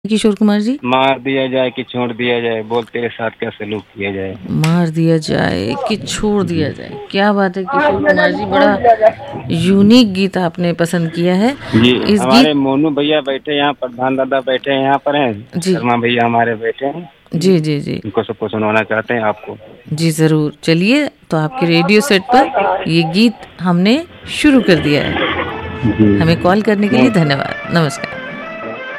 किशोर कुमार जी। मार दिया जाए कि छोड़ दिया जाए, बोल तेरे साथ क्या सलूक किया जाए। मार दिया जाए कि छोड़ दिया जाए, क्या बात है किशोर कुमार जी, बड़ा यूनिक गीत आपने पसंद किया है। जी इस हमारे गीत मोनू भैया बैठे यहाँ, प्रधान दादा बैठे हैं यहाँ पर हैं, जी शर्मा भैया हमारे बैठे हैं, जी जी जी उनको सबको सुनाना चाहते हैं आपको। जी ज़रूर। चलिए तो आपके रेडियो सेट पर ये गीत हमने शुरू कर दिया है। जी हमें कॉल करने के लिए धन्यवाद। नमस्कार।